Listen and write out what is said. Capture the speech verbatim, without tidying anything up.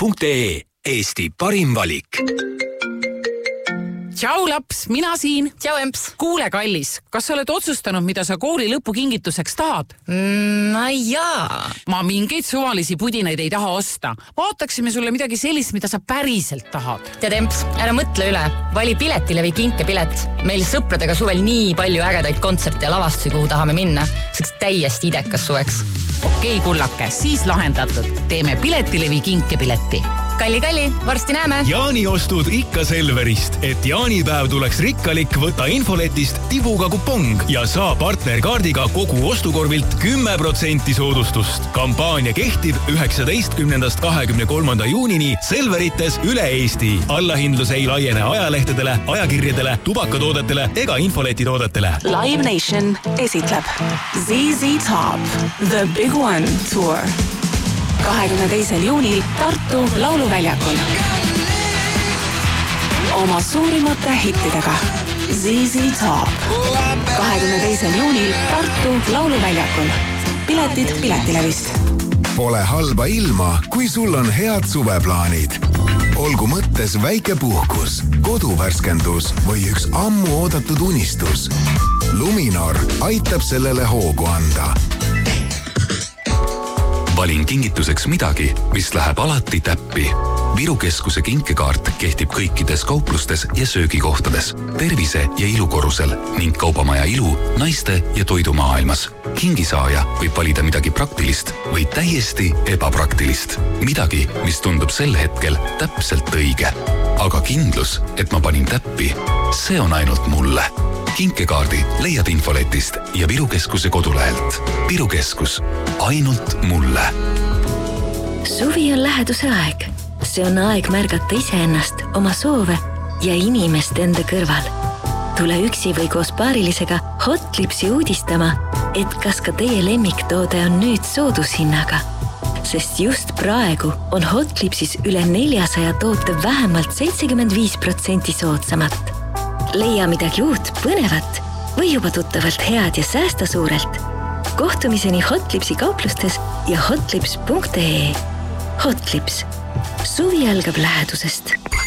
punkt ee. Eesti parim valik. Tšau laps, mina siin. Tšau emps. Kuule kallis, kas sa oled otsustanud, mida sa kooli lõpukingituseks tahad? Mm, no jaa. Ma mingeid suvalisi pudinaid ei taha osta. Vaataksime sulle midagi sellist, mida sa päriselt tahad. Tead emps, ära mõtle üle. Vali Piletile või kinke pilet. Meil sõpradega suvel nii palju ägedaid kontserte ja lavastusi, kuhu tahame minna. Seks täiesti idekas suveks. Okei, kullake, siis lahendatud. Teeme Piletile või kinke pileti. Kalli, kalli, varsti näeme. Jaani ostud ikka Selverist. Et jaanipäev tuleks rikkalik, võta infoletist tibuga kupong ja saa partnerkaardiga kogu ostukorvilt kümme protsenti soodustust. Kampaania kehtib üheksateistkümnendast kahekümne kolmanda juunini Selverites üle Eesti. Allahindlus ei laiene ajalehtedele, ajakirjadele, tubakatoodetele ega infoleti toodetele. Live Nation esitleb Z Z Top The Big One Tour kahekümne teisel juunil Tartu Lauluväljakul. Oma suurimate hittidega Z Z Top kahekümne teisel juunil Tartu Lauluväljakul. Piletid Piletilevist. Pole halba ilma, kui sul on head suveplaanid. Olgu mõttes väike puhkus, koduvärskendus või üks ammu oodatud unistus. Luminor aitab sellele hoogu anda. Valin kingituseks midagi, mis läheb alati täppi. Viru Keskuse kinkekaart kehtib kõikides kauplustes ja söögikohtades, tervise- ja ilukorrusel ning kaubamaja ilu, naiste ja toidumaailmas. Kingisaaja võib valida midagi praktilist või täiesti ebapraktilist. Midagi, mis tundub sel hetkel täpselt õige. Aga kindlus, et ma panin täppi, see on ainult mulle. Kinkekaardi leiad infoletist ja Viru Keskuse kodulehelt. Viru Keskus. Ainult mulle. Suvi on läheduse aeg. See on aeg märgata iseennast, oma soove ja inimest enda kõrval. Tule üksi või koos paarilisega Hotlipsi uudistama, et kas ka teie lemmiktoode on nüüd soodushinnaga. Sest just praegu on Hotlipsis üle neljasaja toote vähemalt seitsekümmend viis protsenti soodsamat. Leia midagi uut, põnevat või juba tuttavalt head ja säästa suurelt. Kohtumiseni Hotlipsi kauplustes ja hotlips punkt ee. Hotlips. Suvi algab lähedusest.